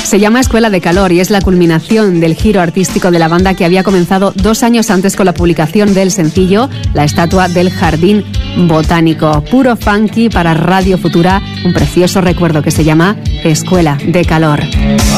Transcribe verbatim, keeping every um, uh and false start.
Se llama Escuela de Calor y es la culminación del giro artístico de la banda que había comenzado dos años antes con la publicación del sencillo La Estatua del Jardín Botánico. Puro funky para Radio Futura, un precioso recuerdo que se llama Escuela de Calor.